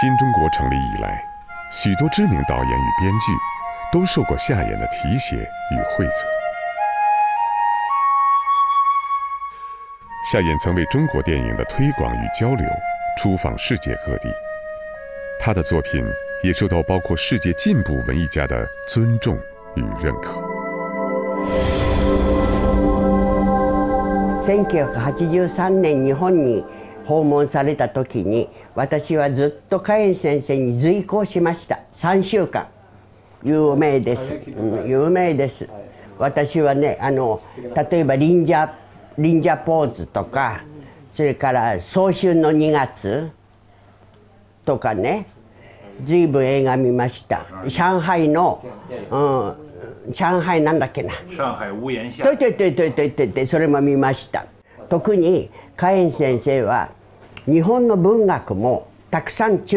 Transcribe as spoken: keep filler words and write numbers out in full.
新中国成立以来，许多知名导演与编剧都受过夏衍的提携与惠泽。夏衍曾为中国电影的推广与交流出访世界各地，他的作品也受到包括世界进步文艺家的尊重与认可。 せんきゅうひゃくはちじゅうさんねん日本に訪問された時に、私はずっとカエン先生に随行しました。さんしゅうかん。有名です、うん、有名です。私はね、あの例えば忍者忍者ポーズとか、それから早春のにがつとかね、随分映画見ました。上海の、うん、上海なんだっけな、 上海屋檐下。 对对对对对对对、それも見ました。特にカエン先生は日本の文学もたくさん